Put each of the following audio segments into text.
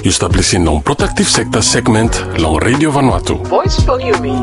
establishing non-protective sector segment long Radio Vanuatu. Voice from Yumi.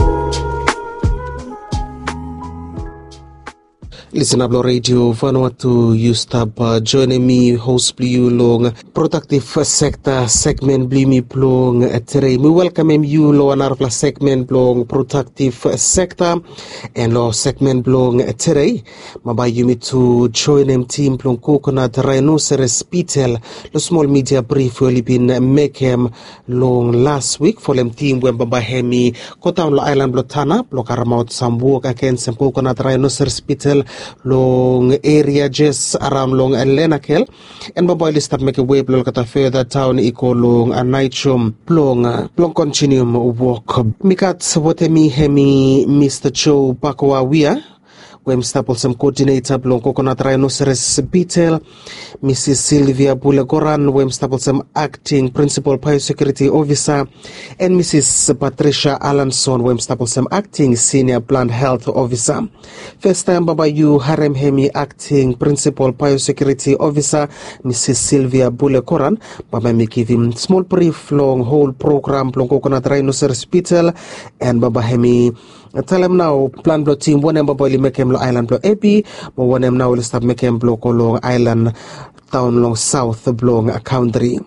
Listen up, Radio Vanuatu. You stop joining me, host Blue Long, protective sector segment Blimi Plong today. We welcome you, Lo Anarfla segment Blong, protective sector, and Lo segment Blong today. Maba you me to join them team Plong Coconut Rhinoceros Beetle, the small media brief will been make him long last week for them team when Baba Hemi, Kotown Lo Island Blotana, Blokaramount some work against some Coconut Rhinoceros Beetle. Long area just around long Lenakel and Baboy list make a way blong kata further town eco long a nightshum blong continuum walk mikat wotemi hemi Mr. Joe Bakawawia Wem Staples coordinator Blong Coconut Rhinoceros Beetle, Mrs. Sylvia Bulagoran, Wem Staples acting principal biosecurity officer, and Mrs. Patricia Alanson, Wem Staples acting senior plant health officer. First time Baba you Harem Hemi acting principal biosecurity officer, Mrs. Sylvia Bulagoran. Baba me give him small brief long whole program Blong Coconut Rhinoceros Beetle, and Baba Hemi tell him now plan block team one boy make him island block AP, but one him now will stop make him block along island town long south blong a country.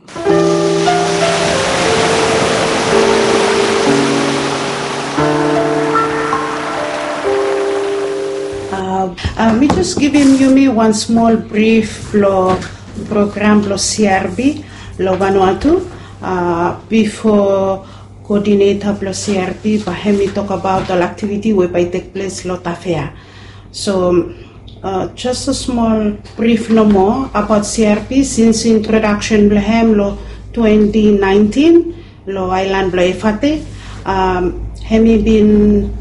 We just giving you one small brief program CRB lo Vanuatu before coordinator plus CRP Bahemi talk about the activity whereby take place lot affair. So just a small brief no more about CRP since introduction Blahem lo 2019 lo island blo efate hemi been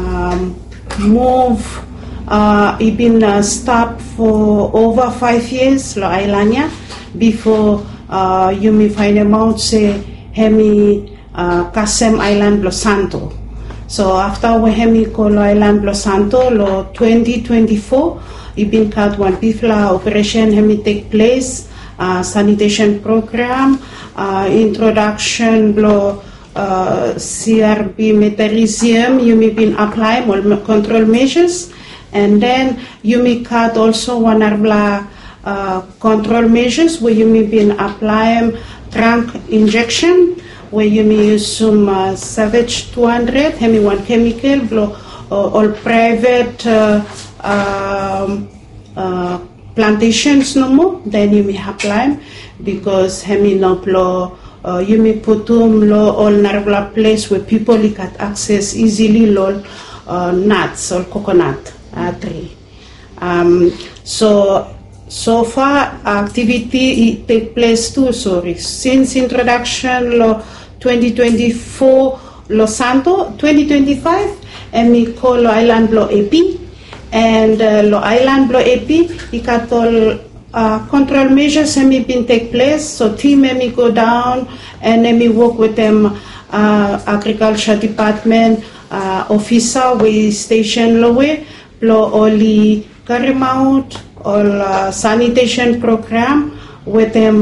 move he been stopped for over 5 years lo islania before you may find him out say hemi Kasem Island Los Santo. So after we hemi call Island Los Santo, lo 2024, it been cut one PIFLA operation hemi take place, sanitation program, introduction blo CRB mechanism, you may been apply more control measures, and then you may cut also one arbla control measures where you may been applying trunk injection, where you may use some Savage 200, hemi one chemical, blow all private plantations no more, then you may apply because hemi no blow you may put them all narrow place where people can access easily nuts or coconut tree. So far activity take place too. Sorry, since introduction lo 2024 Lo Santo 2025 and we call lo Island Blo AP and lo Island Blo AP ikatol control measures hemi been take place. So team hemi go down and hemi work with them agriculture department officer we station lo way blo only carry out all sanitation program with them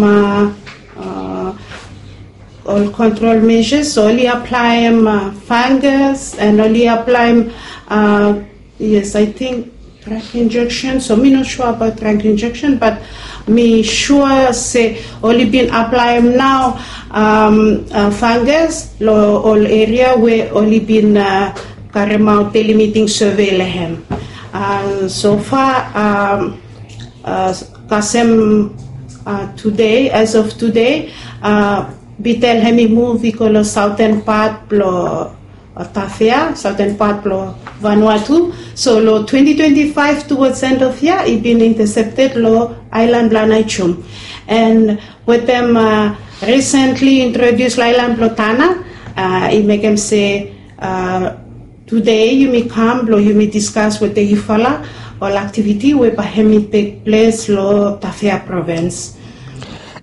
all control measures, only apply fungus and only apply yes, I think drug injection. So me not sure about drug injection, but me sure say only been applying now fungus all area where only been carry out telemeeting survey lehem. So far Kasem today, as of today, Bitel hemi move ikolo southern part plo Tafea, southern part plo Vanuatu. So lo 2025 towards end of year, it been intercepted lo island Lanaichum. And with them recently introduced island Plotana, it make them say today you may come, you may discuss with the Ifala all activity where hemi take place lo Tafea province.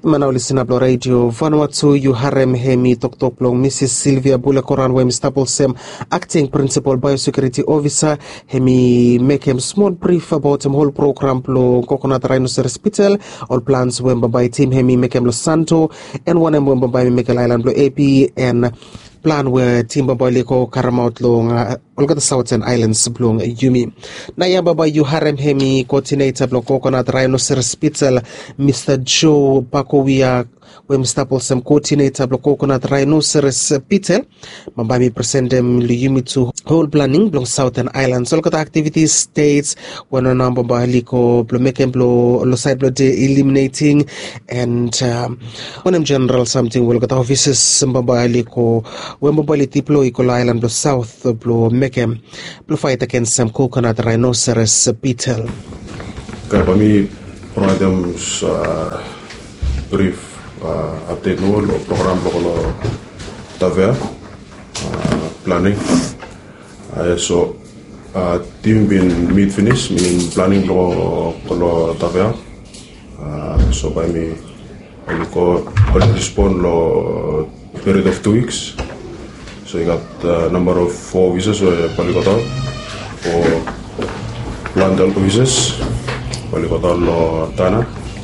Manaw listener blo radio Vanuatu you harem hemi tok long Mrs. Sylvia Bulakoran wem Staples acting principal biosecurity officer hemi make him small brief about him whole program blo Coconut Rhinoceros Hospital all plans wem by team hemi make him Los Santo and one wem by Michael Island blo AP and plan where timba boy ko Karamaut long olga the Southern Islands blong Yumi. Na yamba ba you harem hemi coordinator blo Coconut Rhinoceros Hospital Mr. Joe Pakowia wem Staples coordinator blo Coconut Rhinoceros Hospital mambami presentem Yumi to whole planning blong Southern Islands olga the activities states when on number ba liko blo mekem blo lo side blo de eliminating and when in general something will get offices mbaba liko when mobile deploy ko island blo south blo mekem blo fight against some Coconut Rhinoceros beetle. Okay, for me, provide brief update no program blo taver planning. So team been meet finish meaning planning blo taver. So by me, I will respond lo period of 2 weeks. So you got a number of 4 visas Palikota for Landal visas, Palikota lo Tana.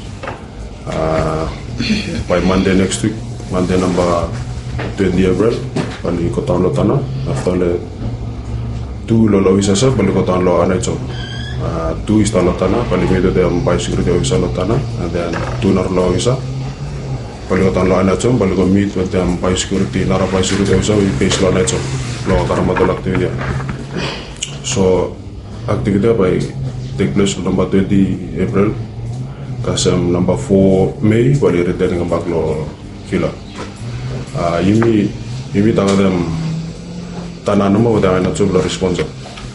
By Monday next week, Monday number 20 April, Palikota lo Tana. After the 2 lo visas, Palikota lo Anacho. 2 is lo Tana, Palimito de biosecurity visa lo Tana, and then 2 lo visa. Palikota lo Anacho, Paliko meet with them biosecurity, Nara biosecurity visa, we base lo Anacho, lo Karamatul activity. So activity by take place number 20 April, kasem number 4 May, Pali returning back lo Kila. Yumi tanga dem Tana number with them Anacho lo response.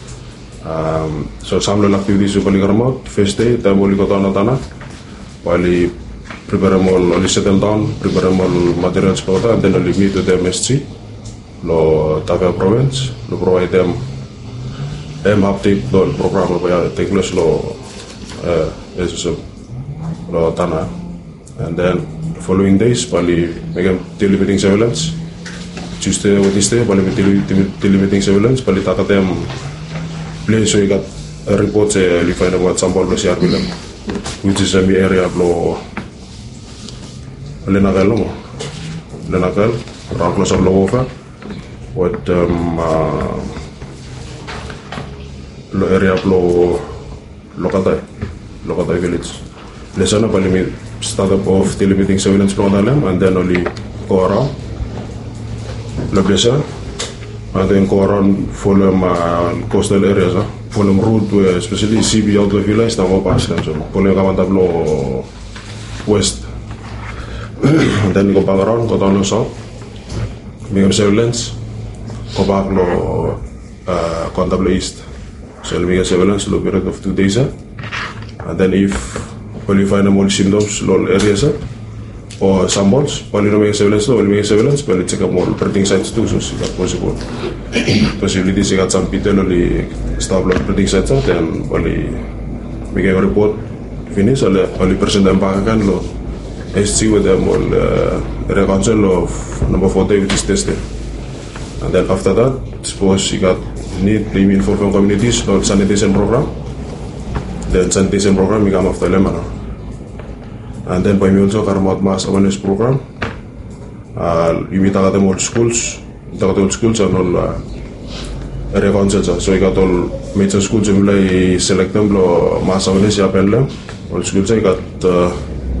So some activities Pali Karamot, first day, time Palikota lo Tana, Pali prepare all settle down, prepare all materials for that, and then only meet with the MSC, lo Tavia province, lo provide them update lo program lo take place lo lo Tana, and then following days pali make delimiting surveillance. Tuesday Wednesday pali delimiting surveillance pali takatem place so you got a report say you find about sample lo siar bilang, which is a area lo Lenavel, around close of Lowofa, what area of Lokatai village. Lesson of start up of delimiting surveillance program and then only go around Loblesa and then go around follow coastal areas, follow route where especially CB out of village, now pass them. So, follow west. And then go back around, go down the south, make surveillance, go back lo Contablo East. So we'll make a surveillance lo period of 2 days, and then if we find more symptoms lo areas or samples, we'll make a surveillance, we'll check up more operating sites too, so see that possible. Possibilities you got some people only stop lo operating sites, then we'll make a report finish, only present them back again lo. SC with them all reconcile of number 40 which is tested, and then after that suppose you got need to for communities or sanitation program, then sanitation program you come after Lemana, and then by me also Karamaut mass awareness program. You meet all schools and all reconcile, so you got all major schools you select them mass awareness all schools you got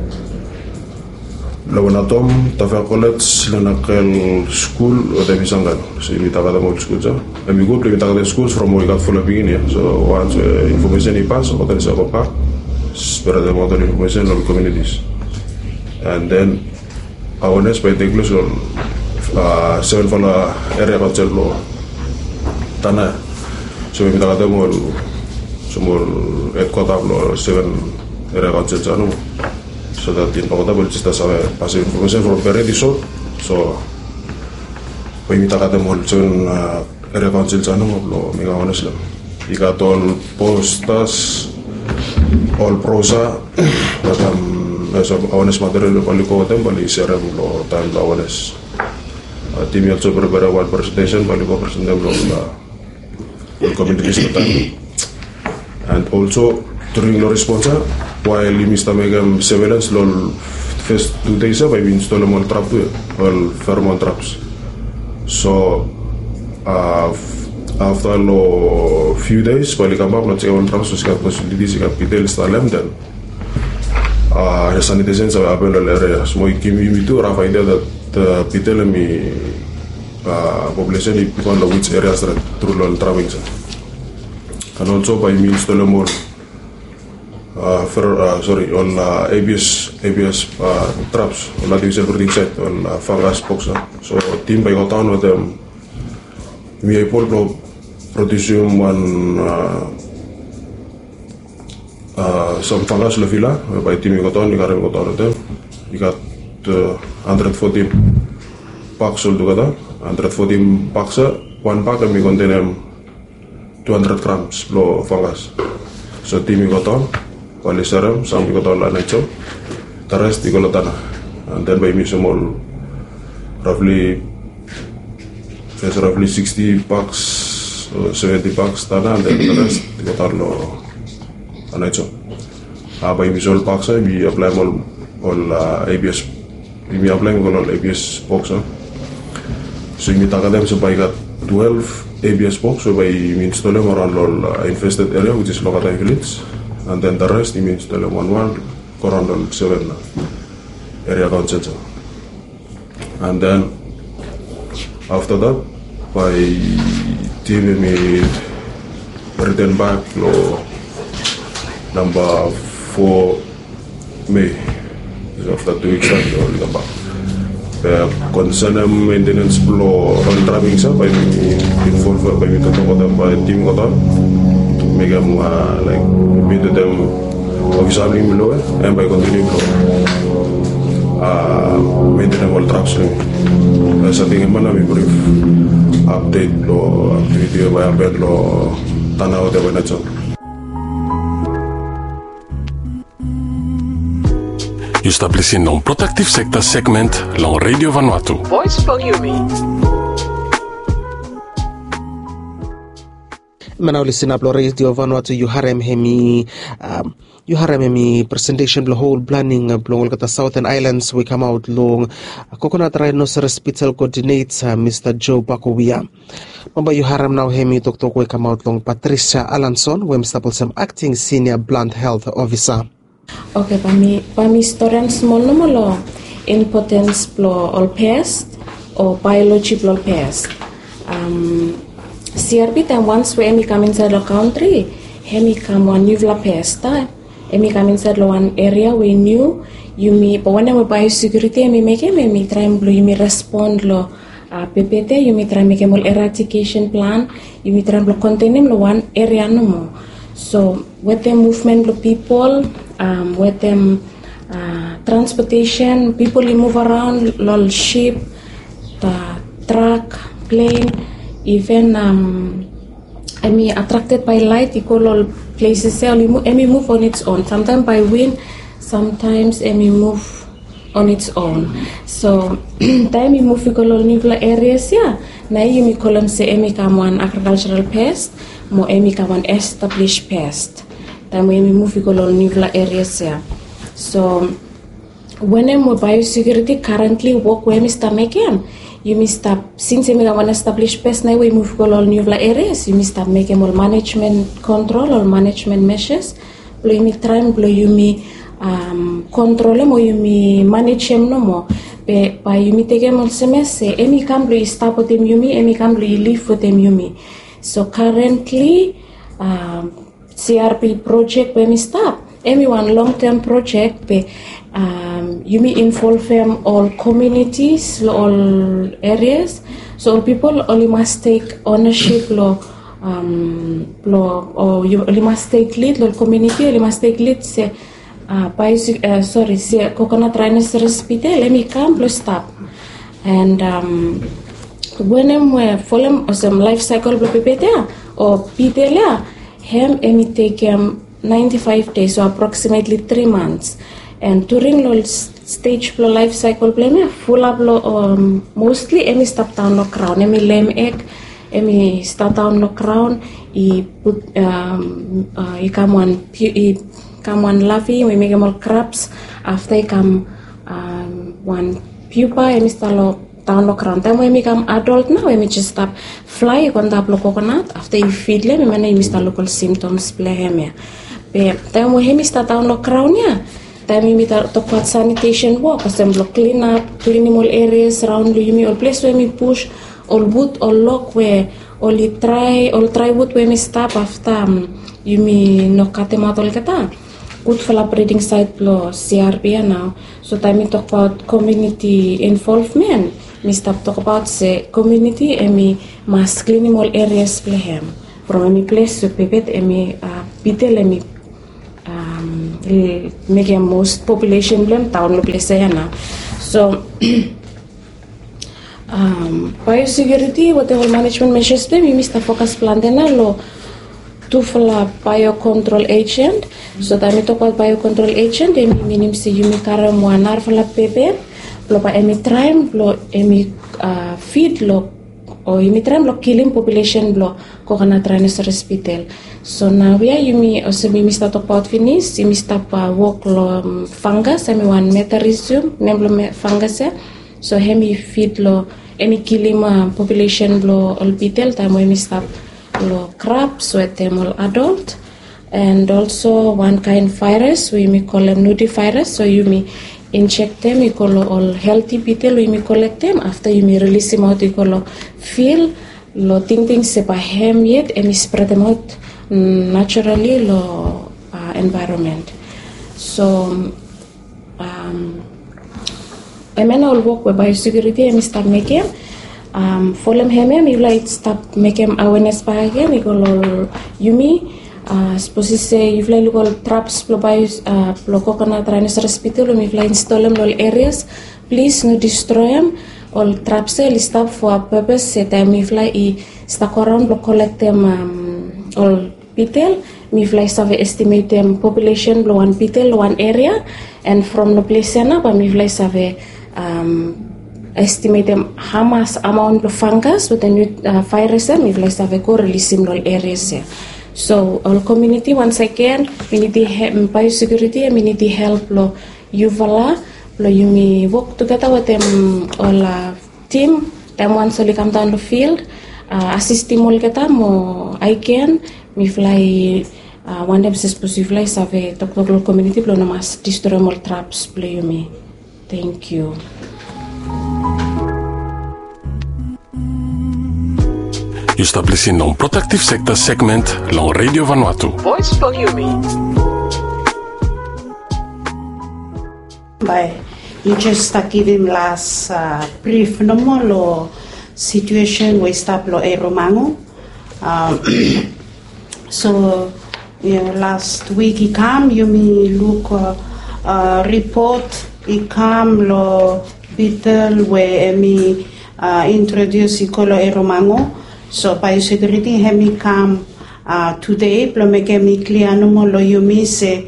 Lawanatom, Tafel College, Lanakel School, or the Visangan. So we talk about schools. And we go to the schools from where we got full of beginning. So once information is passed, or there is a copy, spread the modern information of communities. And then awareness by the place on 7 for area culture law. Tana. So we talk about some more headquarters 7 area culture. So that in Pakota will just pass information from very short. So we meet at the mall soon area council channel of Mega Honestly. You got all posters, all prosa, but awareness material bali ko tem bali serem lo time awareness. Team also prepare one presentation bali ko presentation lo communities time. And also during the response while we must make surveillance lo first 2 days by install more trap to all pheromone traps. So after a few days, while come back, let's say on traps, so possibilities to pitel stalem then. Sanitizens are available areas. Mo ikimi to have idea that the pitel mi population is on which areas that through long trapping. And also by means to more on ABS traps on artificial breeding site on fungus box. So team by got on with them. We have producium one some fungus levila by team got on. You got on them. You got 140 packs altogether. 140 packs. One pack and we contain 200 grams of fungus. So team got on. Serum, some got on nature. The rest you got on. And then by me some all roughly 60 packs or 70 packs tana, and then the rest got on nature. By visual packs, we apply all ABS. We apply all ABS box. So we take them so by got 12 ABS box. So by we install them around all infested area, which is Lokata village, and then the rest we install them around 7 area councils. And then after that, by team we return back to number 4 May. After 2 weeks, we come back. Concern maintenance flow on trapping sa by involve by me to talk about by team ko to make them like be to them obviously below and by continue to maintain all traps sa tingin man namin brief update lo activity by update lo tanaw de Venezuela. You establishing non protective sector segment long Radio Vanuatu. Voice from Yumi. Manau listen up lo Radio Vanuatu you harem hemi presentation the whole planning blong kata Southern Islands we come out long Coconut Rhinoceros Hospital coordinates Mr. Joe Bakowia. Mamba you harem now hemi tok we come out long Patricia Alanson we some acting senior plant health officer. Okay, pami storan small nomolo importance plo all pest or biology plo pest. CRP time once we come inside the country, hemi come one new pest. Emi come inside the one area we knew you me but when we biosecurity me make me try and you me respond lo PPT you me try make a eradication plan you me try and contain him lo one area no more. So with the movement of people, with them transportation, people who move around, lol ship, the truck, plane, even attracted by light, equal places move on its own. Sometimes by wind, sometimes move on its own. So time move equal nuclear areas, yeah. Now you call them say come one agricultural pest. Mo ka one established pest. Then we move to nuclear areas here. So when I'm biosecurity currently work where Mr. Megan, you must since we have one established pest now we move to nuclear areas, you must make all management control or management measures. Blow me try and blow you me control them or you me manage them no more. By you me take them all semester, emi can blow stop with them yumi, emi can blow leave with them yumi. So currently, CRP project when we start, one long-term project, you may involve all communities, all areas. So people only must take ownership, or you only must take lead, or community only must take lead. Say, Coconut Rhinoceros Hospital, let me come, stop, and. When I'm following some life cycle PPT or PTL, him take 95 days, so approximately 3 months. and during lo stage lo life cycle blame full up lo mostly emi stop down lo crown emi lem egg emi start down lo crown I put I come one larvae we make them all crabs after I come one pupa emi start lo down lo crown then when we become adult now we just stop fly on top lo coconut after you feed them we start local symptoms play him then when we start down lo crown then we talk about sanitation work clean up cleaning all areas around you all place where we push all wood all log where all try wood where we stop after you no cut them out all kata good for the breeding site lo CRB now so time we talk about community involvement we stop talk about the community and we must clean all areas play him from any place to pipet and we bitel and we make a most population blame town lo place now so biosecurity what the whole management measures blame we must focus plan dena lo to for biocontrol agent so that we talk about biocontrol agent and minim si yumi karam wanar for la pepe lo pa emi trim lo emi feed lo o emi trim lo killing population lo coconut rhinoceros beetle so now we are yumi also we must talk about finish we must work lo fungus emi one metarhizium name lo fungus so hemi feed lo emi killing population lo all beetle time we must lo crabs with them all adult and also one kind virus we may call them nudibranch so you may inject them you call all healthy beetle we may collect them after you may release them out you call feel lo things by hem yet and we spread them out naturally lo environment so I mean all work with biosecurity and start making for them heme we like start making awareness by again we call yumi suppose say you like all traps lo coconut rhinoceros beetle we like install them all areas please no destroy them all traps will stop for a purpose say time we like stack around lo collect them all beetle we like have estimate them population lo one beetle one area and from the place na but we like have estimate them how much amount of fungus with the new virus we like have go release in all areas so all community once again we need the biosecurity and we need the help lo yuvala lo you may work together with them all team them once they come down the field assist them all kita mo I can me fly one them suppose you fly have a local community lo na mas destroy all traps play you me thank you. You está listening on Protective Sector segment long Radio Vanuatu. Voice for Yumi. Bye. You just give him last brief normal lo situation we stop lo Romango. So last week he come you may look report he come lo beetle where me introduce ikolo Romango. So biosecurity hemi come today plo make me clear no mo lo yumi say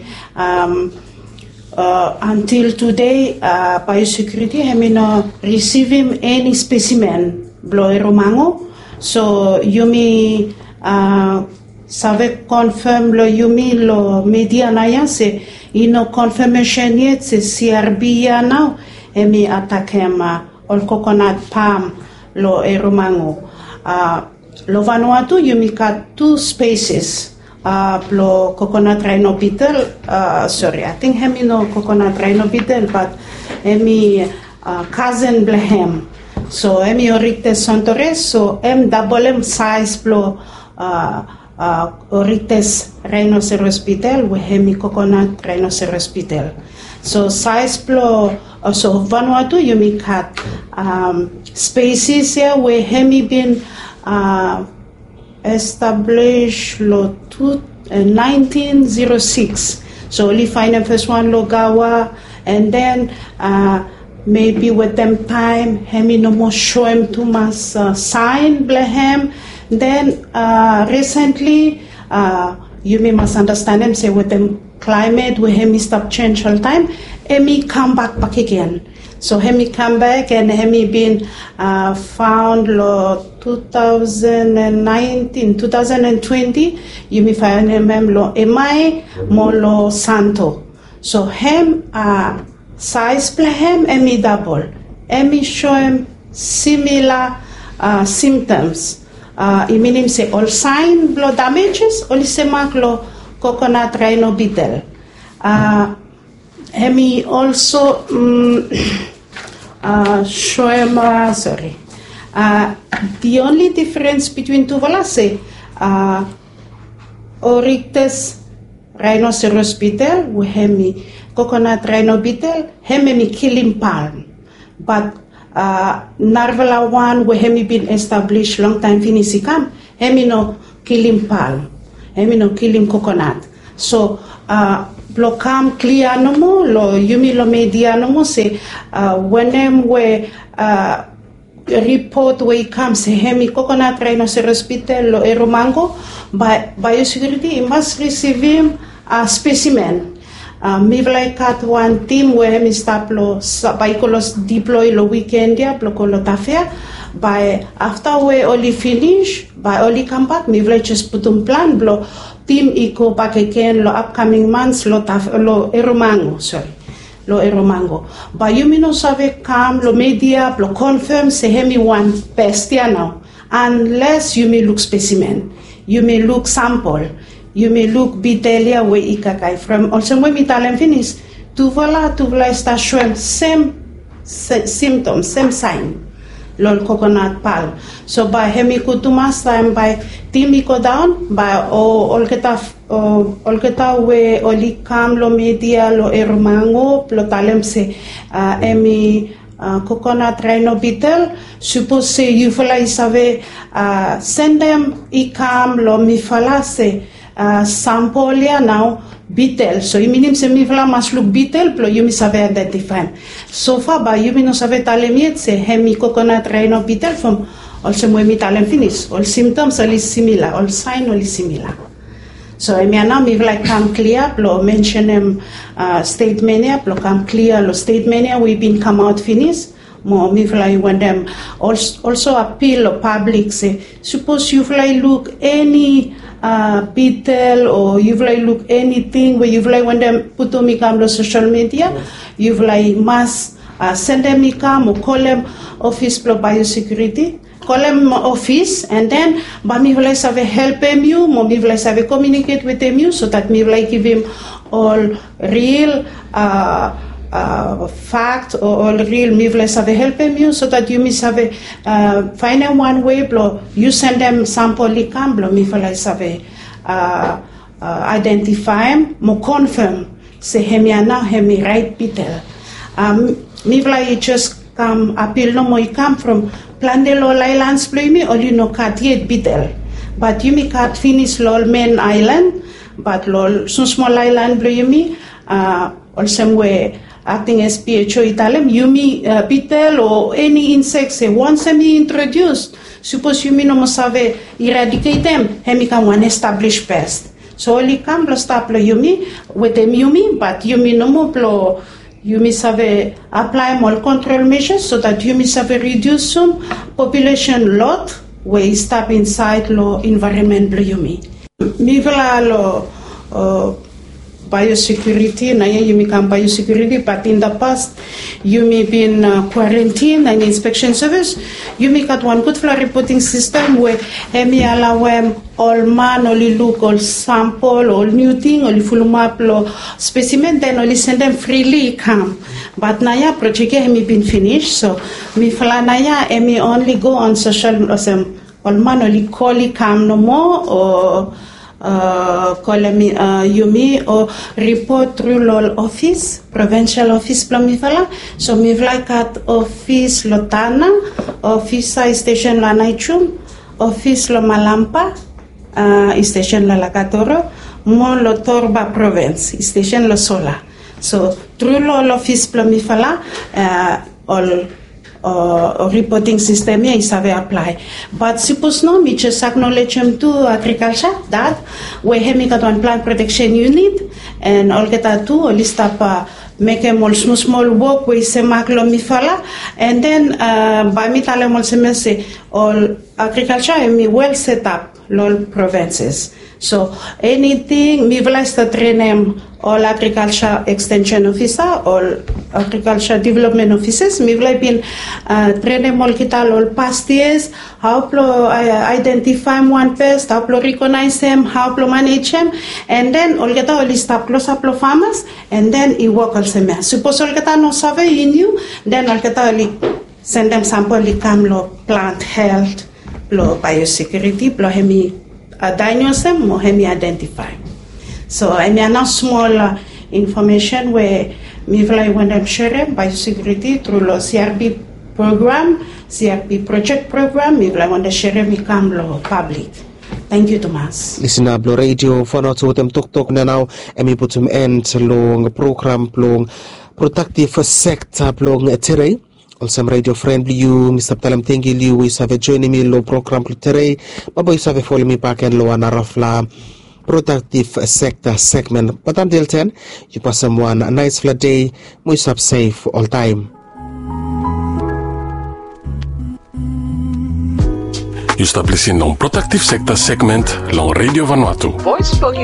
until today biosecurity hemi no receiving any specimen blo Romango so yumi save confirm lo yumi lo media na ya say ino confirmation yet say CRB ya now hemi attack him all coconut palm lo Romango lo Vanuatu you got two species lo coconut rhino beetle sorry I think hemi no coconut rhino beetle but hemi cousin blehem so hemi Oryctes sontorus so double m size lo Oryctes rhinoceros beetle with hemi coconut rhinoceros beetle so size lo so Vanuatu you got species here where hemi been established lo 1906 so only find the first one Logawa and then maybe with them time hemi no more show him too much sign blehem then recently you may must understand them say with them climate where hemi stop change all time, hemi come back again. So hemi come back and hemi been found lo 2019, 2020, you may find him lo Emai Molo Santo. So him size play him hemi double. Hemi show him similar symptoms. It means say all sign blow damages, all semak lo coconut rhino beetle. Hemi also show him the only difference between two valase Oryctes rhinoceros beetle with hemi coconut rhino beetle, hemi killing palm, but Narvala one where hemi been established long time finisicam, hemi no killing palm, hemi no killing coconut. So blocam clear no more, lo yumi lo media no more say when them where report where it comes hemi coconut rhinoceros beetle lo eromango by biosecurity it must receive him a specimen. Me like at one team where me stop lo by colos deploy lo weekend ya blocolo tafia by after we only finish by only come back me like just put on plan blo team eco back again lo upcoming months lo eromango lo eromango by you me no save come lo media lo confirm say hemi one bestia now unless you may look specimen you may look sample. You may look bitelia we ikakai from also when we tell them finish tu voila sta showing same symptoms, same sign. Lol coconut pal. So by hemi kutumas time by timiko down by olketa we oli kam lo media lo eromango lo talem se emi coconut rhino beetle suppose say you voila isave send them ikam lo mi falase sampolia now beetle. So you mean se mi vla mas look beetle plo you mi save identify. So far by you mi no save talemiet se hemi coconut rhino beetle from also mo mi talem finish. All symptoms are similar, all sign are similar. So I mean now mi vla come clear plo mention them state mania plo come clear lo state mania we been come out finish. More me fly when them also appeal or public say suppose you fly look any beetle or you fly look anything where you fly when them put on me come to social media you fly must send them me come or call them office for biosecurity call them office and then but me fly have help him you more me fly have communicate with him you so that me fly give him all real fact or real mivles have helping you so that you miss have find one way blow you send them sample likam blow mivles have identify them mo confirm say hemiana hemi right beetle mivla just come appeal no mo come from Plandelo Islands play me or you know cat yet beetle but you me cat finish lol main island but lol so small island blow you me or somewhere acting as PHO Italem, yumi beetle or any insect say once me introduced, suppose you no must have eradicate them, hemi can one established pest. So only come plus taplo yumi with them yumi, but yumi no more plo yumi save apply more control measures so that yumi save reduce some population lot where stop inside lo environment blo yumi. Mivla lo biosecurity, na you may come biosecurity, but in the past you may be in quarantine and inspection service. You may got one good flow reporting system where hemi allow all man, only look, all sample, all new thing, only full map, specimen, then only send them freely come. But naya project hemi been finished, so me fla naya hemi only go on social all man only call come no more or yumi or report through lol office, provincial office plamifala. So me like at office Lotana, office station la Naichum, office lo Malampa, station la Lacatoro, mo lo Torba province, station lo Sola. So through lol office plamifala, all reporting system ia isave apply. But suppose no, me just acknowledge him to agriculture that we hemi katuan plant protection unit and all kita tu list up make a small work we se maklo mifala and then by me tale mol se all agriculture me well set up all provinces. So anything me vla sta train all agriculture extension officer, all agriculture development officers, me vla been train all kita all past years, how to identify one pest, how to recognize them, how to manage them, and then all kita all stop close up farmers, and then I work also me. Suppose all kita no survey in you, then all kita all send them sample come lo plant health, lo biosecurity, lo hemi diagnose them or hemi identify. So I mean now small information where me fly when I'm sharing biosecurity through the CRP program, CRP project program, me fly when the share me come lo public. Thank you, Thomas. Listen up, Blo Radio, for not to them talk na now, and me put them end long program long protective sector long today. Also, radio friendly you, Mr. Talam Tengi Liu, we have a journey me low program today. But you have a follow me back and low and rafla protective sector segment. But until 10, you pass someone a nice flat day, we have safe all time. You stop listening on protective sector segment long Radio Vanuatu. Voice for you.